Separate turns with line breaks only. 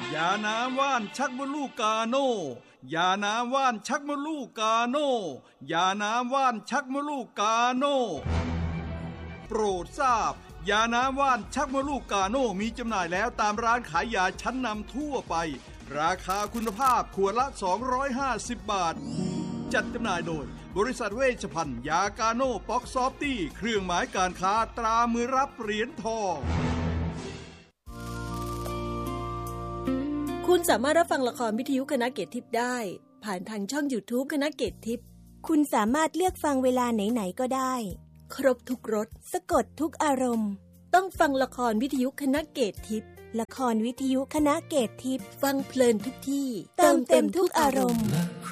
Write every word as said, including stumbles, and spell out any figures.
ยาน้ำว่านชักมดลูกกาโน่ยาน้ำว่านชักมดลูกกาโน่ยาน้ำว่านชักมดลูกกาโน่โปรดทราบยาน้ำว่านชักมดลูกกาโน่มีจำหน่ายแล้วตามร้านขายยาชั้นนำทั่วไปราคาคุณภาพขวดละสองร้อยห้าสิบบาทจัดจำหน่ายโดยบริษัทเวชภัณฑ์ยากาโน่ป๊อกซอฟตี้เครื่องหมายการค้าตรามือรับเหรียญทอง
คุณสามารถรับฟังละครวิทยุคณะเกตทิพย์ได้ผ่านทางช่อง YouTube คณะเกตทิพย์
คุณสามารถเลือกฟังเวลาไหนๆก็ได้
ครบทุกรส
สะกดทุกอารมณ์
ต้องฟังละครวิทยุคณะเกตทิพย์
ละครวิทยุคณะเกตทิพย์
ฟังเพลินทุกที่
เติมเต็มทุกอารมณ์